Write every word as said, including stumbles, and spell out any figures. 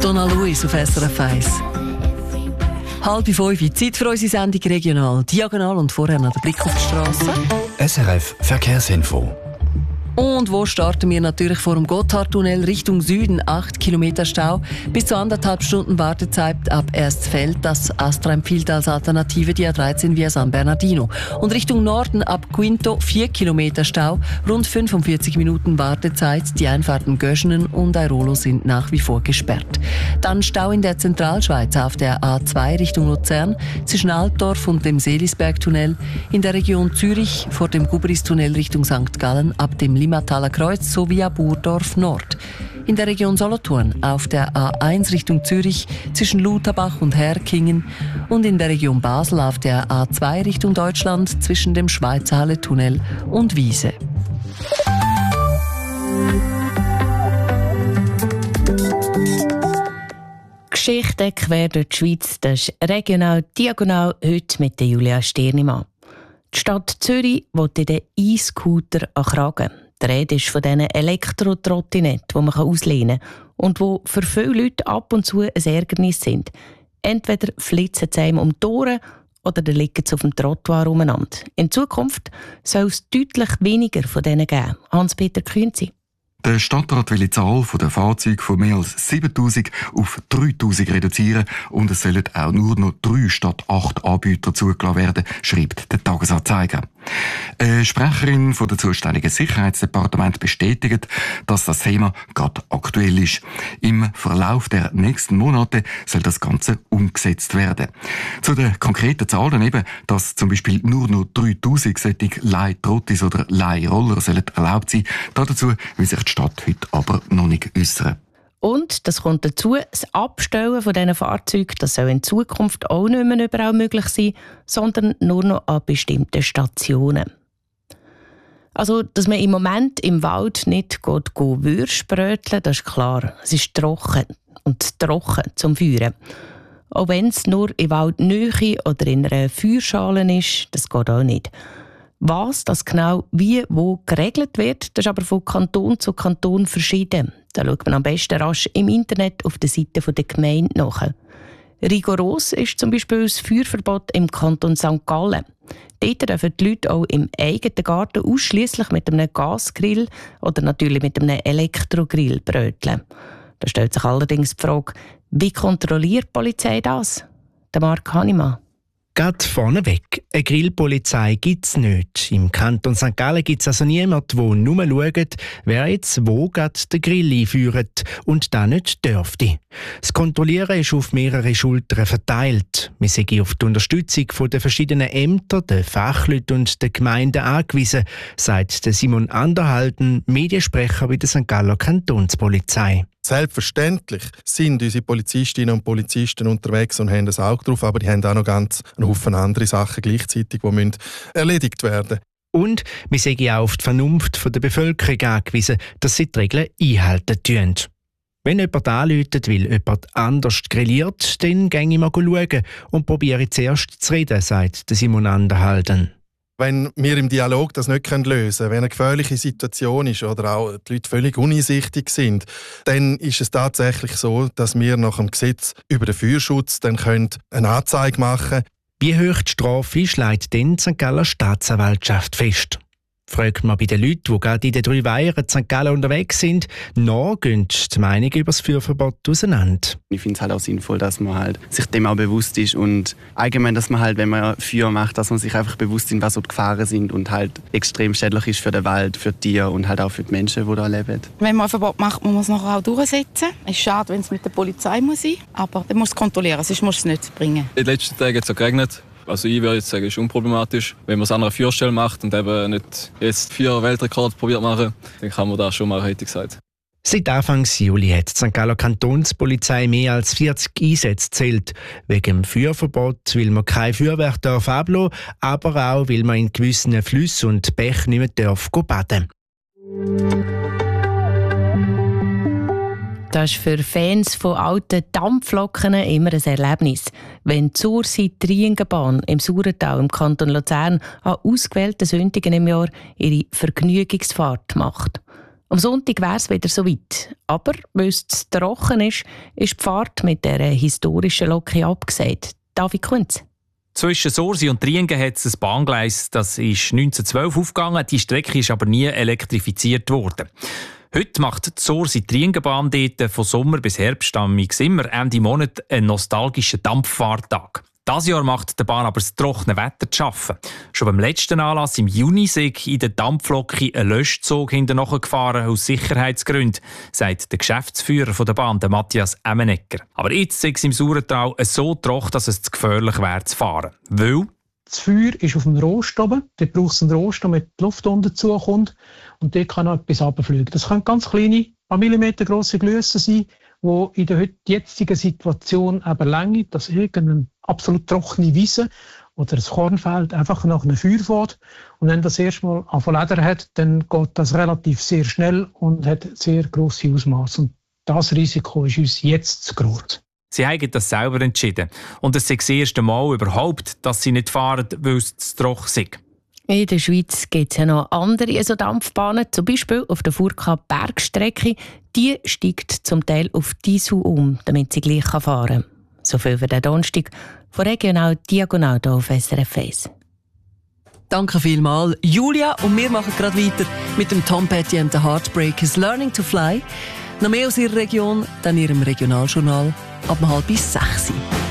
Donna Luis auf S R F eins. Halb fünf, Zeit für unsere Sendung regional, diagonal und vorher noch der Blick auf die Straße. S R F Verkehrsinfo. Und wo starten wir? Natürlich vor dem Gotthardtunnel Richtung Süden. acht Kilometer Stau. Bis zu anderthalb Stunden Wartezeit ab Erstfeld. Das Astra empfiehlt als Alternative die A dreizehn via San Bernardino. Und Richtung Norden ab Quinto vier Kilometer Stau. Rund fünfundvierzig Minuten Wartezeit. Die Einfahrten Göschenen und Airolo sind nach wie vor gesperrt. Dann Stau in der Zentralschweiz auf der A zwei Richtung Luzern. Zwischen Altdorf und dem Seelisbergtunnel. In der Region Zürich vor dem Gubristunnel Richtung Sankt Gallen ab dem Limmataler Kreuz sowie ab Burdorf Nord. In der Region Solothurn auf der A eins Richtung Zürich zwischen Lutherbach und Herkingen und in der Region Basel auf der A zwei Richtung Deutschland zwischen dem Schweizer Halle-Tunnel und Wiese. Geschichte quer durch die Schweiz, das ist regional diagonal heute mit der Julia Stirnimann. Die Stadt Zürich will den E-Scooter an Kragen. Die Rede ist von diesen Elektro-Trottinetten, die man auslehnen kann und die für viele Leute ab und zu ein Ärgernis sind. Entweder flitzen sie einem um die Ohren oder dann liegen sie auf dem Trottoir umeinander. In Zukunft soll es deutlich weniger von denen geben. Hans-Peter Künzi. Der Stadtrat will die Zahl der Fahrzeuge von mehr als siebentausend auf dreitausend reduzieren und es sollen auch nur noch drei statt acht Anbieter zugelassen werden, schreibt der Tagesanzeiger. Eine Sprecherin von der zuständigen Sicherheitsdepartement bestätigt, dass das Thema gerade aktuell ist. Im Verlauf der nächsten Monate soll das Ganze umgesetzt werden. Zu den konkreten Zahlen eben, dass zum Beispiel nur noch dreitausend solche Leihtrottis oder Leihroller sollen erlaubt sein. Dazu will sich die Stadt heute aber noch nicht äußern. Und das kommt dazu, das Abstellen von diesen Fahrzeugen, das soll in Zukunft auch nicht mehr überall möglich sein, sondern nur noch an bestimmten Stationen. Also, dass man im Moment im Wald nicht geht, geht Würst bröteln, das ist klar. Es ist trocken und trocken zum Feuern. Auch wenn es nur in Waldnähe oder in einer Feuerschale ist, das geht auch nicht. Was das genau wie wo geregelt wird, das ist aber von Kanton zu Kanton verschieden. Da schaut man am besten rasch im Internet auf der Seite der Gemeinde nach. Rigoros ist zum Beispiel das Feuerverbot im Kanton Sankt Gallen. Dort dürfen die Leute auch im eigenen Garten ausschliesslich mit einem Gasgrill oder natürlich mit einem Elektrogrill bröteln. Da stellt sich allerdings die Frage, wie kontrolliert die Polizei das? Der Marc Hannemann. Gerade vorneweg, eine Grillpolizei gibt es nicht. Im Kanton Sankt Gallen gibt es also niemanden, der nur schaut, wer jetzt wo gerade den Grill einführt und das nicht dürfte. Das Kontrollieren ist auf mehrere Schultern verteilt. Wir sind auf die Unterstützung der verschiedenen Ämter, der Fachleute und der Gemeinden angewiesen, sagt Simon Anderhalden, Mediensprecher bei der Sankt Galler Kantonspolizei. Selbstverständlich sind unsere Polizistinnen und Polizisten unterwegs und haben ein Auge drauf, aber die haben auch noch ganz einen Haufen andere Sachen gleichzeitig, die müssen erledigt werden. Und wir sind auch auf die Vernunft der Bevölkerung angewiesen, dass sie die Regeln einhalten tun. Wenn jemand anruft, weil jemand anders grilliert, dann gehe ich mal schauen und probiere zuerst zu reden, sagt Simon Anderhalden. Wenn wir im Dialog das nicht lösen können, wenn eine gefährliche Situation ist oder auch die Leute völlig uneinsichtig sind, dann ist es tatsächlich so, dass wir nach dem Gesetz über den Feuerschutz dann eine Anzeige machen können. Wie hoch die Strafe ist, legt dann die Sankt Galler Staatsanwaltschaft fest. Fragt man bei den Leuten, die gerade in den drei Weihern in Sankt Gallen unterwegs sind, noch gehen die Meinungen über das Feuerverbot auseinander. Ich finde es halt auch sinnvoll, dass man halt sich dem auch bewusst ist und allgemein, dass man halt, wenn man Feuer macht, dass man sich einfach bewusst ist, was so die Gefahren sind und halt extrem schädlich ist für den Wald, für die Tiere und halt auch für die Menschen, die da leben. Wenn man ein Verbot macht, muss man es nachher auch durchsetzen. Es ist schade, wenn es mit der Polizei muss sein, aber man muss es kontrollieren, sonst muss es nicht bringen. In den letzten Tagen hat es geregnet. Also ich würde jetzt sagen, es ist unproblematisch. Wenn man es an einer Feuerstelle macht und eben nicht jetzt vier Weltrekorde probiert machen, dann kann man das schon machen, hätte ich gesagt. Seit Anfang Juli hat die Sankt Galler Kantonspolizei mehr als vierzig Einsätze gezählt. Wegen dem Feuerverbot will man kein Feuerwerk ablassen, aber auch weil man in gewissen Flüssen und Bächen nicht mehr darf baden. Das ist für Fans von alten Dampfloken immer ein Erlebnis, wenn die Sursee-Triengenbahn im Sauertal im Kanton Luzern an ausgewählten Sonntagen im Jahr ihre Vergnügungsfahrt macht. Am Sonntag wäre es wieder soweit. Aber weil es zu trocken ist, ist die Fahrt mit dieser historischen Lok abgesagt. David Kunz. Zwischen Sursi und Triengen hat es ein Bahngleis, das ist neunzehnhundertzwölf aufgegangen. Die Strecke ist aber nie elektrifiziert worden. Heute macht die Sursi-Triengenbahn dort von Sommer bis Herbst am immer Ende Monat einen nostalgischen Dampffahrtag. Dieses Jahr macht die Bahn aber das trockene Wetter zu schaffen. Schon beim letzten Anlass im Juni sei in der Dampflok ein Löschzug hinterher gefahren aus Sicherheitsgründen, sagt der Geschäftsführer der Bahn, der Matthias Emmenegger. Aber jetzt sei es im Sauertal so trocken, dass es zu gefährlich wäre zu fahren. Weil das Feuer ist auf dem Rost oben. Dort braucht es einen Rost, damit die Luft unten zukommt. Und dort kann noch etwas runterfliegen. Das können ganz kleine, ein Millimeter grosse Glösse sein, die in der jetzigen Situation eben länger, dass irgendeine absolut trockene Wiese oder ein Kornfeld einfach nach einem Feuer fährt. Und wenn das erstmal anfangen Leder hat, dann geht das relativ sehr schnell und hat sehr grosse Ausmaße. Und das Risiko ist uns jetzt zu groß. Sie haben das selber entschieden. Und es sei das erste Mal überhaupt, dass sie nicht fahren, weil es zu trocken sei. In der Schweiz gibt es ja noch andere so Dampfbahnen, zum Beispiel auf der Furka-Bergstrecke. Die steigt zum Teil auf Diesel um, damit sie gleich fahren kann. So viel für den Donnerstag von Regional Diagonal hier auf S R F eins. Danke vielmals, Julia. Und wir machen gerade weiter mit dem Tom Petty and the Heartbreakers «Learning to Fly». Noch mehr aus ihrer Region, dann ihrem Regionaljournal ab halb bis sechs.